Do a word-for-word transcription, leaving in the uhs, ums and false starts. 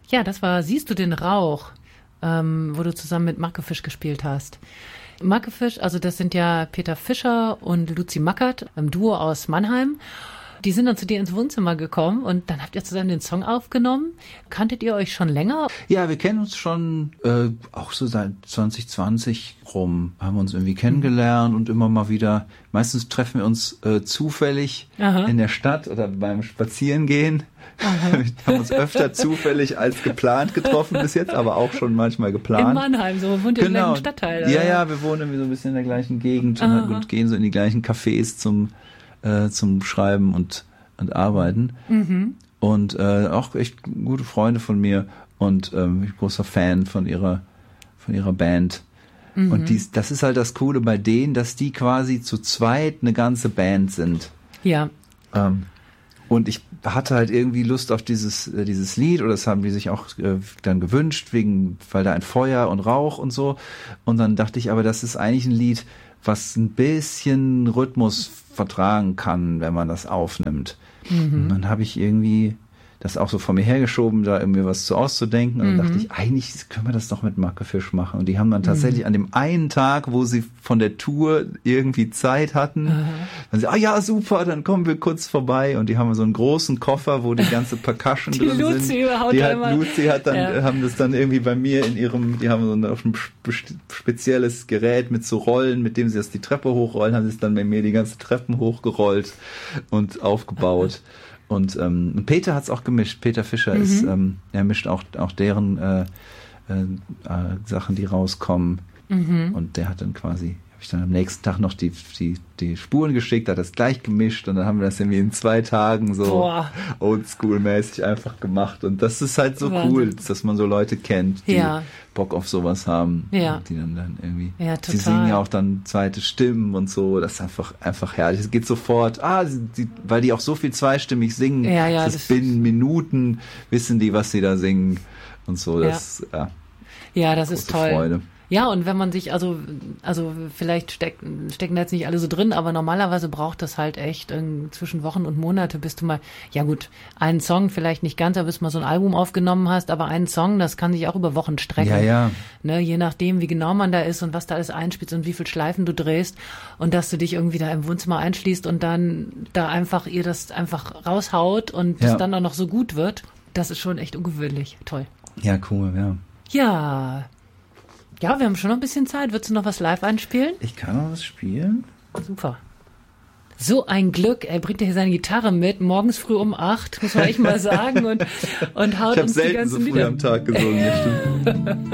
Ja, das war Siehst du den Rauch, ähm, wo du zusammen mit Mackefisch gespielt hast. Mackefisch, also das sind ja Peter Fischer und Luzi Mackert, ein Duo aus Mannheim. Die sind dann zu dir ins Wohnzimmer gekommen und dann habt ihr zusammen den Song aufgenommen. Kanntet ihr euch schon länger? Ja, wir kennen uns schon äh, auch so seit zwanzig zwanzig rum, haben uns irgendwie kennengelernt und immer mal wieder, meistens treffen wir uns äh, zufällig Aha. in der Stadt oder beim Spazierengehen. Aha. Wir haben uns öfter zufällig als geplant getroffen bis jetzt, aber auch schon manchmal geplant. In Mannheim, so wohnt ihr genau. im gleichen Stadtteil? Oder? Ja, ja, wir wohnen irgendwie so ein bisschen in der gleichen Gegend und, und gehen so in die gleichen Cafés zum äh, zum Schreiben und und Arbeiten. Mhm. Und äh, auch echt gute Freunde von mir und ähm, ich bin großer Fan von ihrer von ihrer Band. Mhm. Und dies, das ist halt das Coole bei denen, dass die quasi zu zweit eine ganze Band sind. Ja. Ähm, und ich hatte halt irgendwie Lust auf dieses äh, dieses Lied, oder das haben die sich auch äh, dann gewünscht, wegen, weil da ein Feuer und Rauch und so. Und dann dachte ich, aber das ist eigentlich ein Lied, was ein bisschen Rhythmus vertragen kann, wenn man das aufnimmt. Mhm. Und dann habe ich irgendwie das auch so vor mir hergeschoben, da irgendwie was zu auszudenken. Und dann mhm. dachte ich, eigentlich können wir das doch mit Mackefisch machen. Und die haben dann tatsächlich mhm. an dem einen Tag, wo sie von der Tour irgendwie Zeit hatten, Aha. dann sie, ah ja, super, dann kommen wir kurz vorbei. Und die haben so einen großen Koffer, wo die ganze Percussion die drin Luzi sind. Überhaupt die hat, einmal. Luzi hat dann, ja. haben das dann irgendwie bei mir in ihrem, die haben so ein, auf ein spezielles Gerät mit so Rollen, mit dem sie das die Treppe hochrollen, haben sie es dann bei mir die ganze Treppen hochgerollt und aufgebaut. Und ähm, Peter hat's auch gemischt. Peter Fischer mhm. ist, ähm, er mischt auch auch deren äh, äh, äh, Sachen, die rauskommen. Mhm. Und der hat dann quasi, habe ich dann am nächsten Tag noch die die die Spuren geschickt, hat das gleich gemischt und dann haben wir das irgendwie in zwei Tagen so oldschool-mäßig einfach gemacht. Und das ist halt so Wahnsinn. Cool, dass man so Leute kennt, die ja. Bock auf sowas haben. Ja. Die dann, dann irgendwie, ja, total. sie singen ja auch dann zweite Stimmen und so. Das ist einfach, einfach herrlich. Es geht sofort, ah, sie, die, weil die auch so viel zweistimmig singen. Ja, ja, das das binnen Minuten wissen die, was sie da singen und so. Das, ja. Ja, ja das ist toll. Freude. Ja, und wenn man sich, also, also vielleicht steck, stecken da jetzt nicht alle so drin, aber normalerweise braucht das halt echt zwischen Wochen und Monate, bis du mal, ja gut, einen Song vielleicht nicht ganz, aber bis du mal so ein Album aufgenommen hast, aber einen Song, das kann sich auch über Wochen strecken. Ja, ja. Ne, je nachdem, wie genau man da ist und was da alles einspielst und wie viel Schleifen du drehst und dass du dich irgendwie da im Wohnzimmer einschließt und dann da einfach ihr das einfach raushaut und es ja. dann auch noch so gut wird, das ist schon echt ungewöhnlich. Toll. Ja, cool, ja. Ja. Ja, wir haben schon noch ein bisschen Zeit. Würdest du noch was live einspielen? Ich kann noch was spielen. Super. So ein Glück. Er bringt ja hier seine Gitarre mit, morgens früh um acht, muss man echt mal sagen. Und, und haut ich uns die ganzen Ich habe selten so früh Lieder. am Tag gesungen, ja, stimmt.